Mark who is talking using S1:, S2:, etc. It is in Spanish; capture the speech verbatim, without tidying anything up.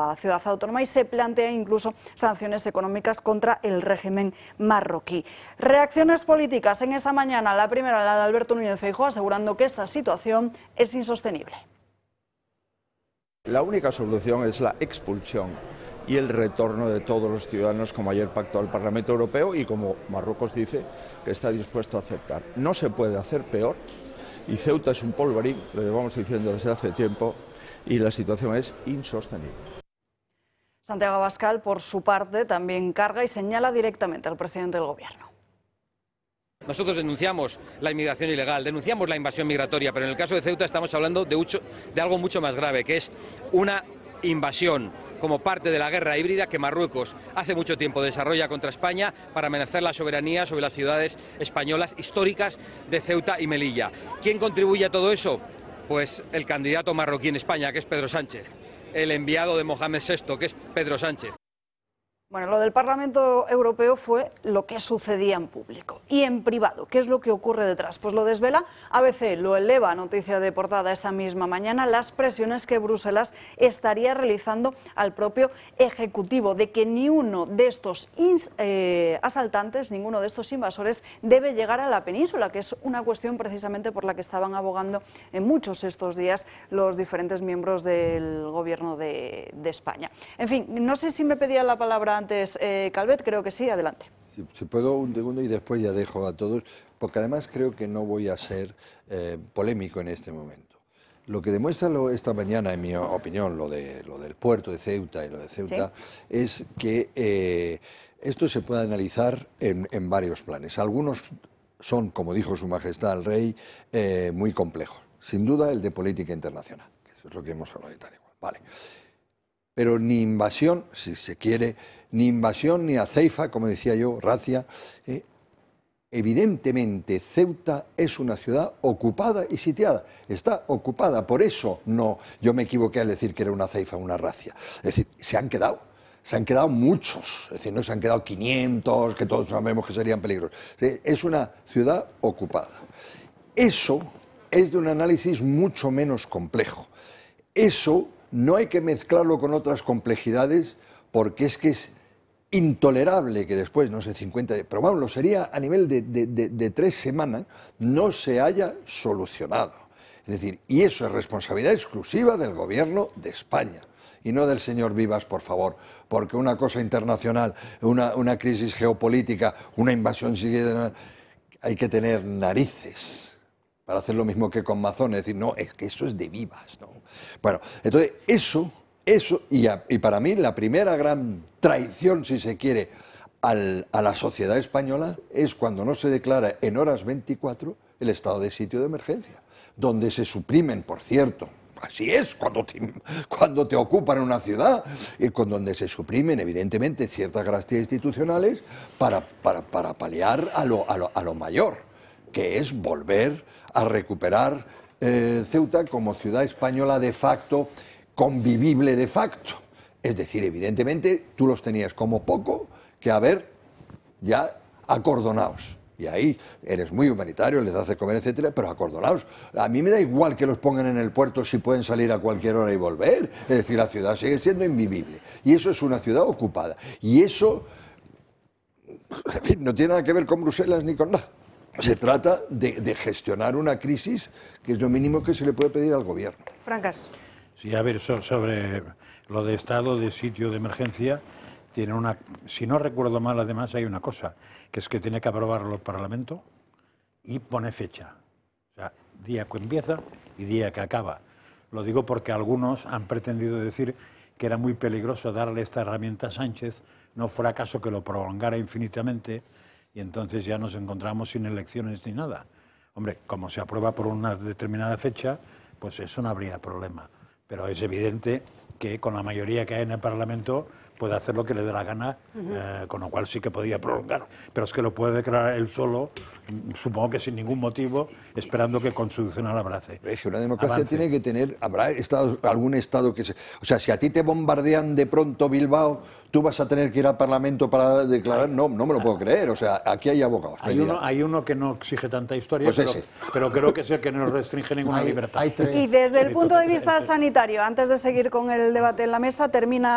S1: la ciudad autónoma y se plantea incluso sanciones económicas contra el régimen marroquí. Reacciones políticas en esta mañana, la primera la de Alberto Núñez Feijóo, asegurando que esta situación es insostenible.
S2: La única solución es la expulsión y el retorno de todos los ciudadanos, como ayer pactó el Parlamento Europeo y como Marruecos dice que está dispuesto a aceptar. No se puede hacer peor y Ceuta es un polvorín, lo llevamos diciendo desde hace tiempo, y la situación es insostenible.
S1: Santiago Abascal, por su parte, también carga y señala directamente al presidente del Gobierno.
S3: Nosotros denunciamos la inmigración ilegal, denunciamos la invasión migratoria, pero en el caso de Ceuta estamos hablando de, ucho, de algo mucho más grave, que es una invasión como parte de la guerra híbrida que Marruecos hace mucho tiempo desarrolla contra España para amenazar la soberanía sobre las ciudades españolas históricas de Ceuta y Melilla. ¿Quién contribuye a todo eso? Pues el candidato marroquí en España, que es Pedro Sánchez, el enviado de Mohamed sexto, que es Pedro Sánchez.
S1: Bueno, lo del Parlamento Europeo fue lo que sucedía en público y en privado. ¿Qué es lo que ocurre detrás? Pues lo desvela A B C, lo eleva, noticia de portada esta misma mañana, las presiones que Bruselas estaría realizando al propio Ejecutivo, de que ni uno de estos ins, eh, asaltantes, ninguno de estos invasores debe llegar a la península, que es una cuestión precisamente por la que estaban abogando en muchos estos días los diferentes miembros del Gobierno de, de España. En fin, no sé si me pedía la palabra antes eh, Calvet, creo que sí, adelante.
S4: Si, si puedo un segundo y después ya dejo a todos, porque además creo que no voy a ser eh, polémico en este momento. Lo que demuestra lo, esta mañana, en mi opinión, lo, de, lo del puerto de Ceuta y lo de Ceuta, ¿sí?, es que eh, esto se puede analizar en, en varios planes. Algunos son, como dijo Su Majestad el Rey, eh, muy complejos. Sin duda el de política internacional, que eso es lo que hemos hablado de tal igual. Vale. Pero ni invasión, si se quiere, ni invasión ni aceifa, como decía yo, racia. Eh, evidentemente Ceuta es una ciudad ocupada y sitiada. Está ocupada, por eso no, yo me equivoqué al decir que era una aceifa, una racia. Es decir, se han quedado, se han quedado muchos, es decir, no se han quedado quinientos, que todos sabemos que serían peligrosos. Es una ciudad ocupada. Eso es de un análisis mucho menos complejo. Eso no hay que mezclarlo con otras complejidades, porque es que es intolerable que después, no sé, cincuenta, pero vamos, lo sería a nivel de, de, de, de tres semanas, no se haya solucionado. Es decir, y eso es responsabilidad exclusiva del Gobierno de España y no del señor Vivas, por favor, porque una cosa internacional, una, una crisis geopolítica, una invasión, hay que tener narices para hacer lo mismo que con Mazón, es decir, no, es que eso es de Vivas, ¿no? Bueno, entonces eso, eso y, a, y para mí la primera gran traición, si se quiere, al, a la sociedad española es cuando no se declara en horas veinticuatro el estado de sitio de emergencia, donde se suprimen, por cierto, así es, cuando te, cuando te ocupan una ciudad, y con donde se suprimen, evidentemente, ciertas garantías institucionales para, para, para paliar a lo, a, lo, a lo mayor, que es volver a recuperar eh, Ceuta como ciudad española de facto, convivible de facto. Es decir, evidentemente, tú los tenías como poco que haber ya acordonados. Y ahí eres muy humanitario, les hace comer, etcétera, pero acordonados. A mí me da igual que los pongan en el puerto si pueden salir a cualquier hora y volver. Es decir, la ciudad sigue siendo invivible. Y eso es una ciudad ocupada. Y eso, en fin, no tiene nada que ver con Bruselas ni con nada. Se trata de, de gestionar una crisis que es lo mínimo que se le puede pedir al Gobierno.
S1: Francas.
S5: Sí, a ver, so, sobre lo de estado de sitio de emergencia, tiene una, si no recuerdo mal, además hay una cosa, que es que tiene que aprobarlo el Parlamento y pone fecha. O sea, día que empieza y día que acaba. Lo digo porque algunos han pretendido decir que era muy peligroso darle esta herramienta a Sánchez, no fuera caso que lo prolongara infinitamente y entonces ya nos encontramos sin elecciones ni nada. Hombre, como se aprueba por una determinada fecha, pues eso no habría problema. Pero es evidente que con la mayoría que hay en el Parlamento puede hacer lo que le dé la gana, uh-huh. eh, con lo cual sí que podía prolongar. Pero es que lo puede declarar él solo, supongo que sin ningún motivo, esperando que Constitucional abrace.
S4: Es que una democracia avance. Tiene que tener, habrá estado, algún estado que se... O sea, si a ti te bombardean de pronto Bilbao, tú vas a tener que ir al Parlamento para declarar, no, no me lo puedo creer. O sea, aquí hay abogados.
S5: Hay uno, hay uno que no exige tanta historia,
S4: pues
S5: pero,
S4: ese.
S5: pero creo que es el que no restringe ninguna
S6: hay,
S5: libertad.
S6: Hay
S1: y desde el punto de vista sanitario, antes de seguir con el debate en la mesa, termina